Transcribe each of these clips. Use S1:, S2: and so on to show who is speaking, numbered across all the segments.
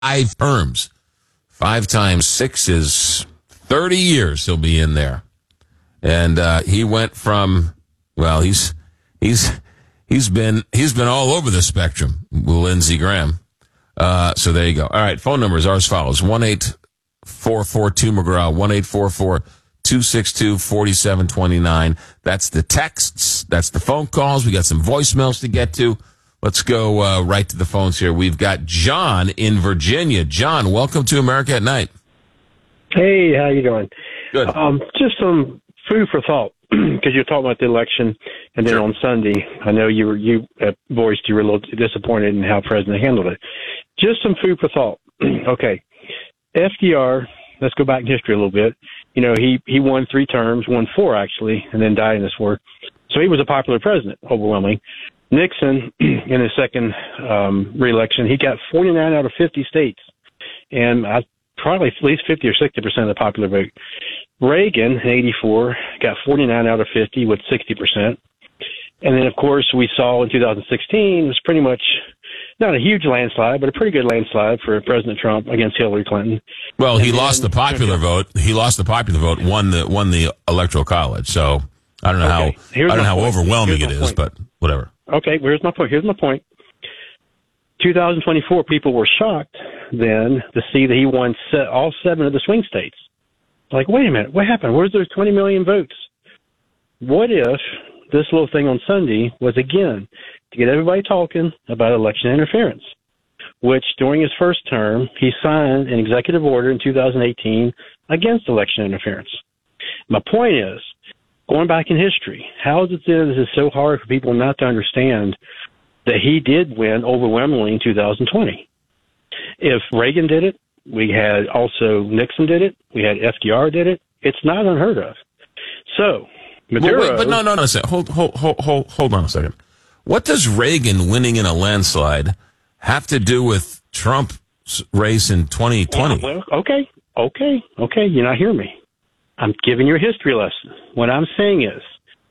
S1: 5 terms. 5 times 6 is 30 years he'll be in there. And he went from, well, he's been all over the spectrum, Lindsey Graham. So there you go. All right, phone numbers are as follows: 1-844-2McGraw, 1-844-262-4729. That's the texts. That's the phone calls. We got some voicemails to get to. Let's go right to the phones here. We've got John in Virginia. John, welcome to America at Night.
S2: Hey, how you doing?
S1: Good.
S2: Just some food for thought, because you're talking about the election, and then on Sunday, I know you voiced you were a little disappointed in how the president handled it. Just some food for thought. Okay, FDR. Let's go back in history a little bit. You know, he won 3 terms, won 4 actually, and then died in this war. So he was a popular president, overwhelming. Nixon, in his second re-election, he got 49 out of 50 states, and probably at least 50 or 60% of the popular vote. Reagan, in 84, got 49 out of 50 with 60%. And then, of course, we saw in 2016, it was pretty much not a huge landslide, but a pretty good landslide for President Trump against Hillary Clinton.
S1: Well, he lost the popular vote. He lost the popular vote, won the Electoral College. So I don't know how overwhelming it is, but whatever.
S2: Okay, here's my point. 2024, people were shocked then to see that he won all 7 of the swing states. Like, wait a minute, what happened? Where's those 20 million votes? What if this little thing on Sunday was, again, to get everybody talking about election interference, which during his first term, he signed an executive order in 2018 against election interference. My point is, going back in history, how is it that this is so hard for people not to understand that he did win overwhelmingly in 2020? If Reagan did it, we had also Nixon did it, we had FDR did it. It's not unheard of. So, Maduro...
S1: But no, a second. Hold on a second. What does Reagan winning in a landslide have to do with Trump's race in 2020?
S2: Well, okay. You're not hearing me. I'm giving you a history lesson. What I'm saying is,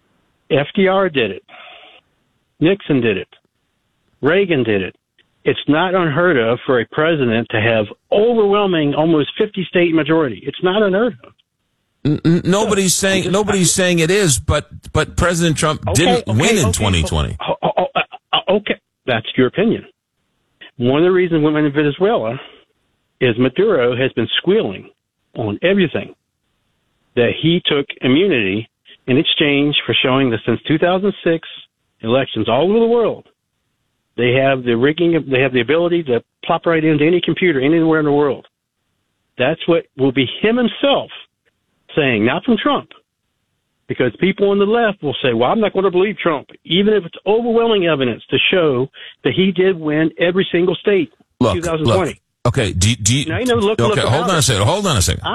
S2: FDR did it. Nixon did it. Reagan did it. It's not unheard of for a president to have overwhelming, almost 50-state majority. It's not unheard of.
S1: Nobody's saying it is, but President Trump didn't win in 2020.
S2: Okay, that's your opinion. One of the reasons we went in Venezuela is Maduro has been squealing on everything that he took immunity in exchange for showing that since 2006 elections all over the world, they have the rigging, they have the ability to plop right into any computer anywhere in the world. That's what will be him himself saying, not from Trump, because people on the left will say, well, I'm not going to believe Trump, even if it's overwhelming evidence to show that he did win every single state in 2020.
S1: Look. Okay, do you
S2: now, look
S1: hold on a second. Hold on a second.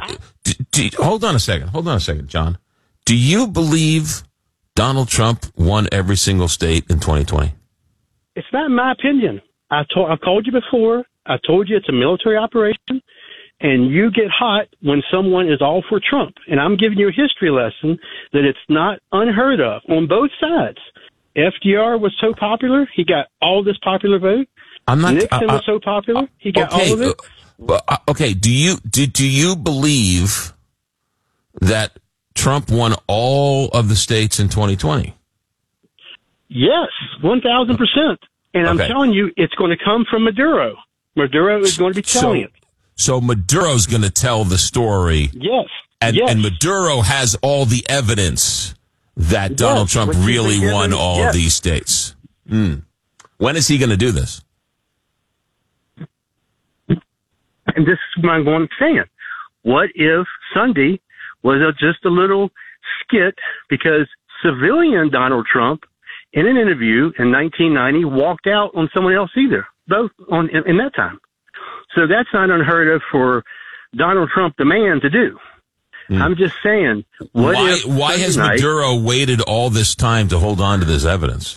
S1: Hold on a second, John. Do you believe Donald Trump won every single state in 2020?
S2: It's not my opinion. I've called you before. I told you it's a military operation, and you get hot when someone is all for Trump. And I'm giving you a history lesson that it's not unheard of on both sides. FDR was so popular, he got all this popular vote. Nixon was so popular, he got all of it.
S1: Okay, do you believe that Trump won all of the states in 2020?
S2: Yes, 1,000%. And I'm telling you, it's going to come from Maduro. Maduro is going to be telling it.
S1: So Maduro's going to tell the story.
S2: Yes.
S1: And Maduro has all the evidence that Donald Trump really won all of these states. When is he going to do this?
S2: And this is what I'm saying. What if Sunday was just a little skit because civilian Donald Trump, in an interview in 1990, walked out on someone else in that time. So that's not unheard of for Donald Trump, the man, to do. I'm just saying,
S1: why has Maduro waited all this time to hold on to this evidence?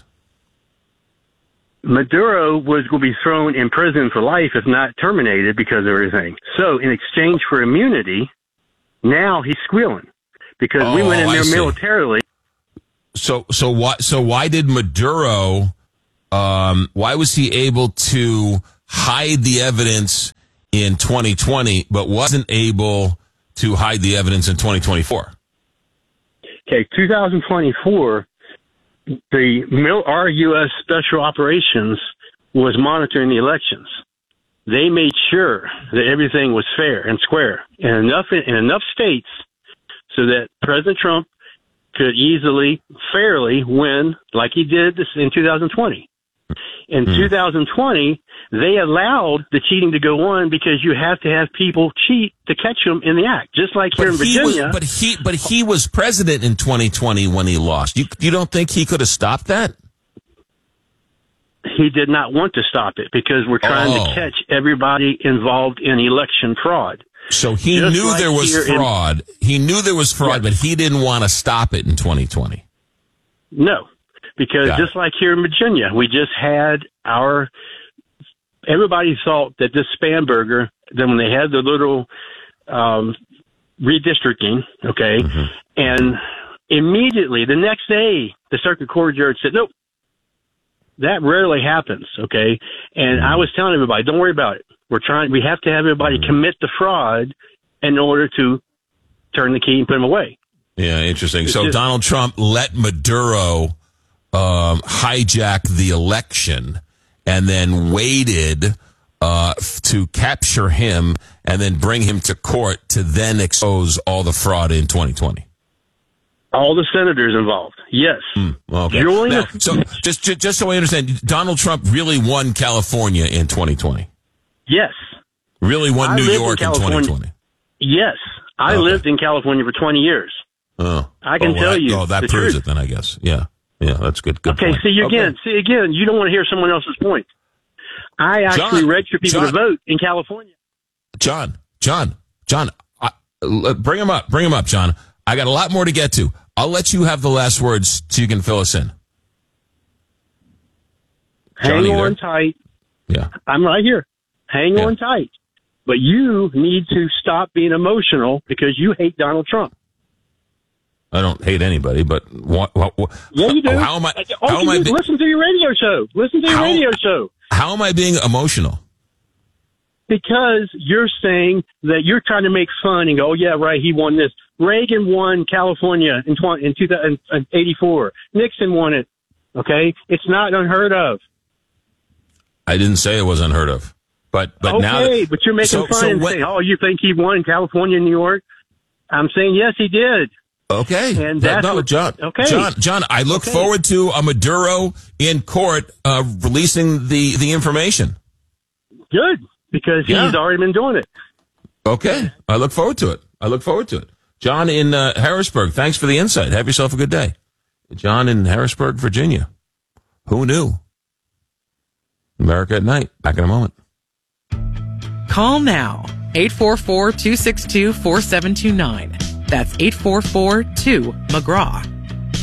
S2: Maduro was going to be thrown in prison for life if not terminated because of everything. So in exchange for immunity, now he's squealing because we went in there militarily.
S1: So why did Maduro? Why was he able to hide the evidence in 2020, but wasn't able to hide the evidence in 2024.
S2: Okay, 2024, our U.S. Special Operations was monitoring the elections. They made sure that everything was fair and square in enough states so that President Trump could easily, fairly win like he did in 2020. In 2020, they allowed the cheating to go on because you have to have people cheat to catch them in the act, just like here in Virginia.
S1: But he was president in 2020 when he lost. You don't think he could have stopped that?
S2: He did not want to stop it because we're trying to catch everybody involved in election fraud.
S1: So he knew there was fraud. He knew there was fraud, but he didn't want to stop it in 2020.
S2: No, because just like here in Virginia, we just had everybody thought that this Spanberger, then when they had the little redistricting, and immediately the next day, the circuit court judge said, nope, that rarely happens, And I was telling everybody, don't worry about it. We have to have everybody commit the fraud in order to turn the key and put them away.
S1: Yeah, interesting. So Donald Trump let Maduro hijack the election and then waited to capture him and then bring him to court to then expose all the fraud in 2020.
S2: All the senators involved, yes.
S1: Okay. Now, so just so I understand, Donald Trump really won California in 2020.
S2: Yes.
S1: Really won New York in 2020.
S2: Yes, I lived in California for 20 years.
S1: Oh,
S2: I can tell you.
S1: Oh, that proves it then, I guess. Yeah, that's good. Good
S2: okay,
S1: point.
S2: See again. You don't want to hear someone else's point. I actually registered people to vote in California.
S1: John, bring him up, John. I got a lot more to get to. I'll let you have the last words so you can fill us in.
S2: Hang on tight.
S1: Yeah.
S2: I'm right here. Hang on tight. But you need to stop being emotional because you hate Donald Trump.
S1: I don't hate anybody, but what
S2: yeah, you do.
S1: How am I?
S2: Listen to your radio show.
S1: How am I being emotional?
S2: Because you're saying that you're trying to make fun and go, oh, yeah, right, he won this. Reagan won California in 1984. Nixon won it. Okay? It's not unheard of.
S1: I didn't say it was unheard of. But
S2: okay,
S1: now
S2: but you're making fun and saying, oh, you think he won California and New York? I'm saying, yes, he did.
S1: Okay.
S2: And that's
S1: John, John, I look forward to a Maduro in court releasing the information.
S2: Good. Because he's already been doing it.
S1: Okay. I look forward to it. John in Harrisburg, thanks for the insight. Have yourself a good day. John in Harrisburg, Virginia. Who knew? America at Night. Back in a moment.
S3: Call now. 844-262-4729. That's 844-2-McGraw.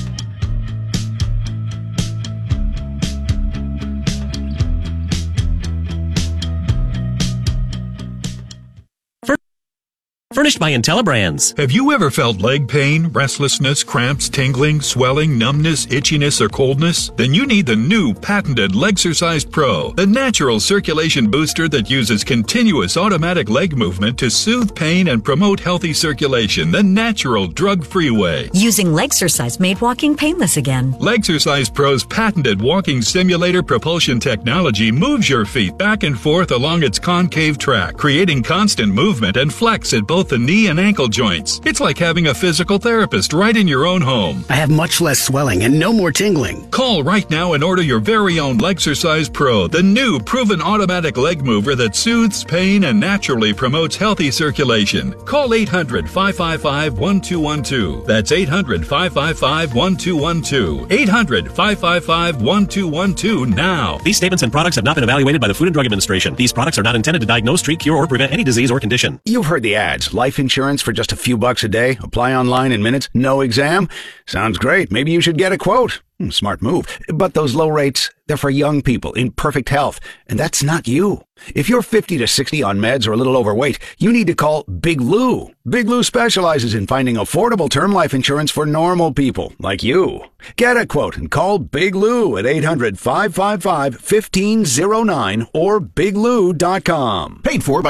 S4: Furnished by IntelliBrands.
S5: Have you ever felt leg pain, restlessness, cramps, tingling, swelling, numbness, itchiness, or coldness? Then you need the new patented Legsercise Pro, the natural circulation booster that uses continuous automatic leg movement to soothe pain and promote healthy circulation the natural, drug-free way.
S6: Using Legsercise made walking painless again.
S5: Legsercise Pro's patented walking simulator propulsion technology moves your feet back and forth along its concave track, creating constant movement and flex at both the knee and ankle joints. It's like having a physical therapist right in your own home.
S7: I have much less swelling and no more tingling.
S5: Call right now and order your very own Legsercise Pro, the new proven automatic leg mover that soothes pain and naturally promotes healthy circulation. Call 800-555-1212. That's 800-555-1212. 800-555-1212 now.
S4: These statements and products have not been evaluated by the Food and Drug Administration. These products are not intended to diagnose, treat, cure, or prevent any disease or condition.
S7: You've heard the ads.
S8: years, life insurance for just a few bucks a day, apply online in minutes, no exam? Sounds great. Maybe you should get a quote. Smart move. But those low rates, they're for young people in perfect health, and that's not you. If you're 50 to 60 on meds or a little overweight, you need to call Big Lou. Big Lou specializes in finding affordable term life insurance for normal people like you. Get a quote and call Big Lou at 800-555-1509 or biglou.com. Paid for by